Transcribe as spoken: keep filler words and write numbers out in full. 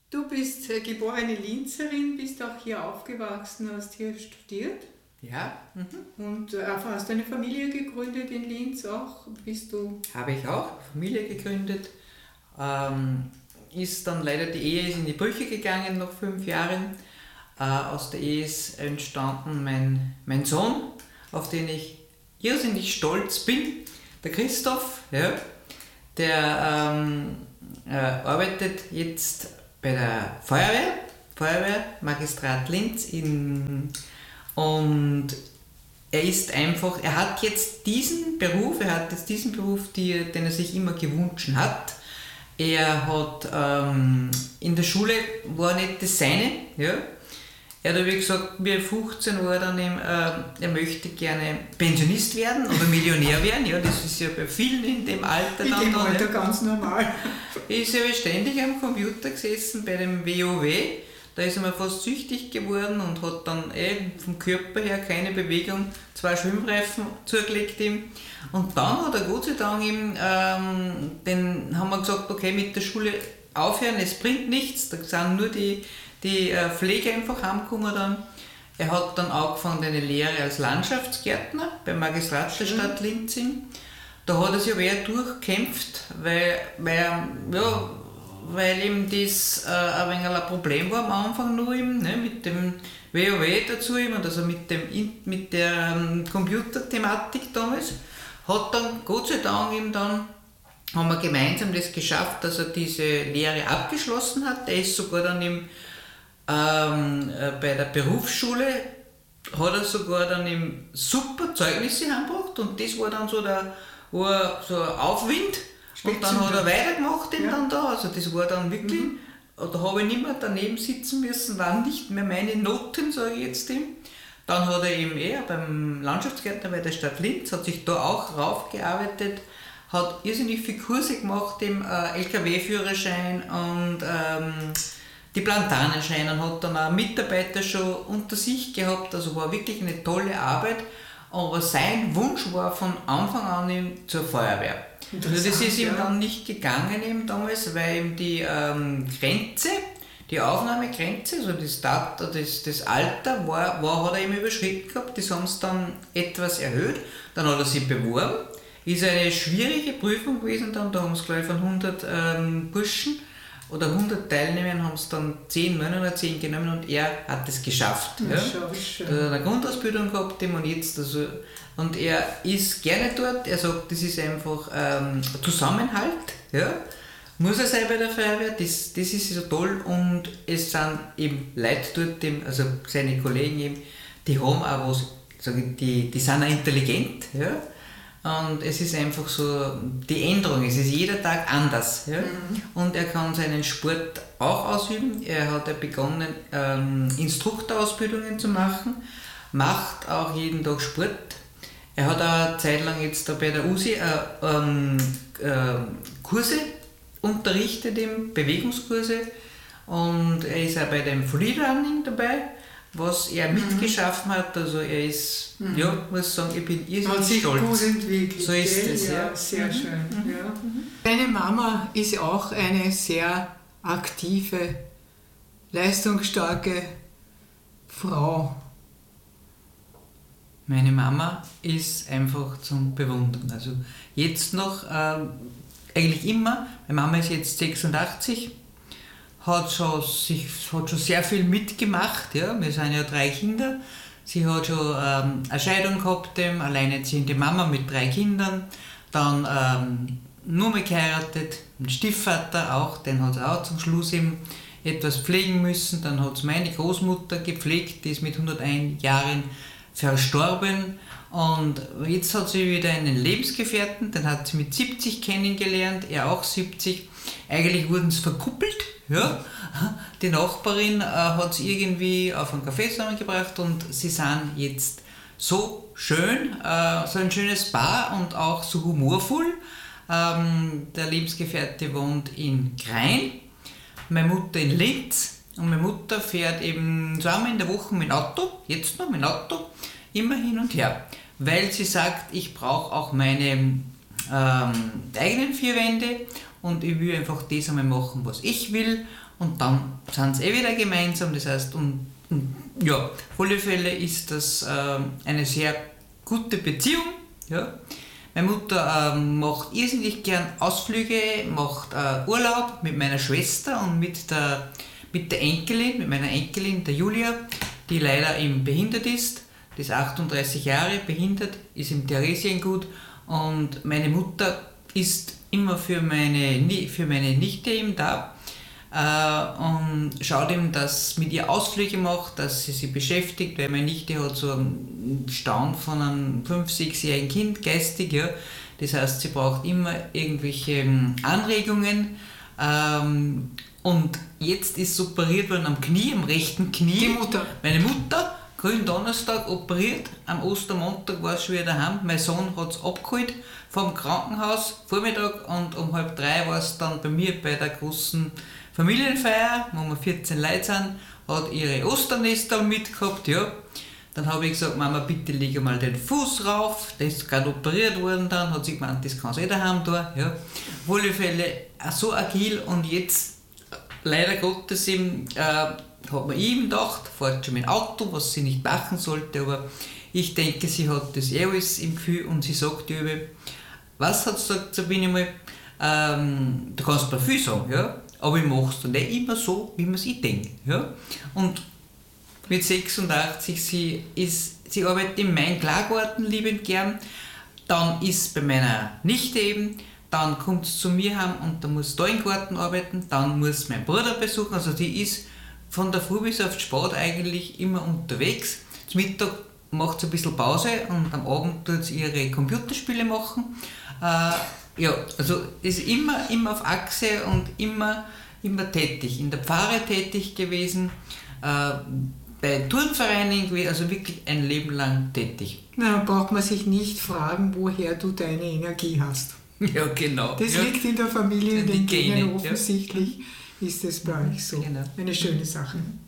Du bist äh, geborene Linzerin, bist auch hier aufgewachsen, hast hier studiert. Ja. Mhm. Und äh, hast eine Familie gegründet in Linz auch? Bist du? Habe ich auch, Familie gegründet. Ähm, ist dann leider, die Ehe ist in die Brüche gegangen nach fünf Jahren. Äh, aus der Ehe ist entstanden mein, mein Sohn, auf den ich irrsinnig stolz bin, der Christoph. Ja, der ähm, äh, arbeitet jetzt bei der Feuerwehr, Feuerwehr, Magistrat Linz in, und er ist einfach, er hat jetzt diesen Beruf, er hat jetzt diesen Beruf, die, den er sich immer gewünscht hat. Er hat ähm, in der Schule, war nicht das seine, ja. Er hat wie gesagt, wie er fünfzehn war, dann eben, äh, er möchte gerne Pensionist werden oder Millionär werden, ja, das ist ja bei vielen in dem Alter in dann. dem dann Alter ja. Ganz normal. Ist ja ständig am Computer gesessen bei dem W O W, da ist er mal fast süchtig geworden und hat dann eh vom Körper her keine Bewegung, zwei Schwimmreifen zugelegt ihm. Und dann hat er Gott sei Dank ihm, ähm, den haben wir gesagt, okay, mit der Schule aufhören, es bringt nichts, da sind nur die, die äh, Pflege einfach heimgekommen dann. Er hat dann angefangen eine Lehre als Landschaftsgärtner beim Magistrat der Stadt Linz. Da hat er sich aber eher durchgekämpft, weil, weil, ja, weil ihm das äh, ein wenig ein Problem war am Anfang nur ihm, ne, mit dem W O W dazu ihm und also mit, dem, mit der ähm, Computerthematik damals. Hat dann, Gott sei Dank, ihm dann, haben wir gemeinsam das geschafft, dass er diese Lehre abgeschlossen hat. Er ist sogar dann im, ähm, äh, bei der Berufsschule, hat er sogar dann im super Zeugnisse heimgebracht und das war dann so der war so ein Aufwind. Und dann hat er weitergemacht den ja. dann da. Also das war dann wirklich, mhm. da habe ich nicht mehr daneben sitzen müssen, waren nicht mehr meine Noten, sage ich jetzt dem. Dann hat er eben eher beim Landschaftsgärtner bei der Stadt Linz, hat sich da auch raufgearbeitet, hat irrsinnig viele Kurse gemacht, dem äh, L K W-Führerschein und ähm, die Plantanenschein und hat dann auch Mitarbeiter schon unter sich gehabt, also war wirklich eine tolle Arbeit. Aber sein Wunsch war von Anfang an eben zur Feuerwehr. Also das ist ihm ja. dann nicht gegangen eben damals, weil ihm die ähm, Grenze, die Aufnahmegrenze, also das, Dat, das, das Alter war, war, hat er eben überschritten gehabt, das haben sie dann etwas erhöht, dann hat er sich beworben, ist eine schwierige Prüfung gewesen, dann, da haben sie gleich von hundert ähm, Burschen oder hundert Teilnehmern haben es dann zehn, neun oder zehn genommen und er hat es geschafft. Ja, ja. Schön. Er hat eine Grundausbildung gehabt und jetzt, also, und er ist gerne dort, er sagt, das ist einfach ähm, Zusammenhalt, ja. Muss er sein bei der Feuerwehr, das, das ist so toll und es sind eben Leute dort, dem, also seine Kollegen eben, die haben auch was, sagen, die, die sind auch intelligent, ja. Und es ist einfach so, die Änderung, es ist jeder Tag anders. Ja? Mhm. Und er kann seinen Sport auch ausüben. Er hat ja begonnen, ähm, Instruktorausbildungen zu machen, macht auch jeden Tag Sport. Er hat auch eine Zeit lang jetzt da bei der U S I äh, ähm, äh, Kurse unterrichtet, eben Bewegungskurse. Und er ist auch bei dem Freerunning dabei, was er mitgeschaffen hat, also er ist, mhm. ja, muss sagen, ich bin irrsinnig sich stolz. Gut entwickelt. So ist es, ja. ja. Sehr mhm. schön. Mhm. Ja. Deine Mama ist auch eine sehr aktive, leistungsstarke Frau. Meine Mama ist einfach zum Bewundern. Also jetzt noch, äh, eigentlich immer, meine Mama ist jetzt sechsundachtzig, hat schon, sich, hat schon sehr viel mitgemacht. Ja. Wir sind ja drei Kinder. Sie hat schon ähm, eine Scheidung gehabt, dem, alleinerziehende Mama mit drei Kindern. Dann ähm, nur mal geheiratet, einen Stiefvater auch, den hat sie auch zum Schluss eben etwas pflegen müssen. Dann hat sie meine Großmutter gepflegt, die ist mit hunderteins Jahren verstorben. Und jetzt hat sie wieder einen Lebensgefährten, den hat sie mit siebzig kennengelernt, er auch siebzig. Eigentlich wurden sie verkuppelt. Ja, die Nachbarin äh, hat es irgendwie auf einen Café zusammengebracht und sie sind jetzt so schön, äh, so ein schönes Paar und auch so humorvoll. Ähm, der Lebensgefährte wohnt in Krain, meine Mutter in Linz und meine Mutter fährt eben zweimal in der Woche mit dem Auto, jetzt noch mit dem Auto, immer hin und her, weil sie sagt, ich brauche auch meine ähm, eigenen vier Wände und ich will einfach das einmal machen, was ich will, und dann sind sie eh wieder gemeinsam. Das heißt, und, und ja, auf alle Fälle ist das äh, eine sehr gute Beziehung. Ja. Meine Mutter äh, macht irrsinnig gern Ausflüge, macht äh, Urlaub mit meiner Schwester und mit der, mit der Enkelin, mit meiner Enkelin, der Julia, die leider eben behindert ist. Die ist achtunddreißig Jahre behindert, ist im Theresiengut, und meine Mutter ist immer für meine, für meine Nichte eben da äh, und schaut eben, dass mit ihr Ausflüge macht, dass sie sich beschäftigt, weil meine Nichte hat so einen Stand von einem fünf-, sechsjährigen Kind, geistig, ja. Das heißt, sie braucht immer irgendwelche Anregungen. Ähm, und jetzt ist sie operiert worden am Knie, am rechten Knie. Die Mutter. Meine Mutter, Gründonnerstag operiert, am Ostermontag war sie schon wieder daheim. Mein Sohn hat es abgeholt vom Krankenhaus, Vormittag, und um halb drei war es dann bei mir bei der großen Familienfeier, wo wir vierzehn Leute sind, hat ihre Osternester mitgehabt, ja. Dann habe ich gesagt, Mama, bitte leg mal den Fuß rauf, der ist gerade operiert worden dann, hat sie gemeint, das kann sie eh daheim tun, ja. Auf alle Fälle so agil, und jetzt, leider Gottes, eben, äh, hat man ihm gedacht, fährt schon mit dem Auto, was sie nicht machen sollte, aber ich denke, sie hat das eh alles im Gefühl, und sie sagt über, was hat sie gesagt, Sabine mal, ähm, du kannst mir viel sagen, ja, aber ich mache es dann nicht immer so, wie man es ich denke, ja. Und mit sechsundachtzig, sie, ist, sie arbeitet in meinem Klargarten liebend gern, dann ist bei meiner Nichte eben, dann kommt sie zu mir heim und dann muss sie da im Garten arbeiten, dann muss mein Bruder besuchen, also die ist von der Früh bis auf die Spät eigentlich immer unterwegs. Zum Mittag macht sie ein bisschen Pause und am Abend tut sie ihre Computerspiele machen. Äh, ja, also ist immer, immer auf Achse und immer, immer tätig. In der Pfarre tätig gewesen, äh, bei Turnvereinen gewesen, also wirklich ein Leben lang tätig. Na, braucht man sich nicht fragen, woher du deine Energie hast. Ja, genau. Das ja. liegt in der Familie, in Die den Gene, Genen ja. offensichtlich. Ist es bei euch so. Genau. Eine schöne Sache.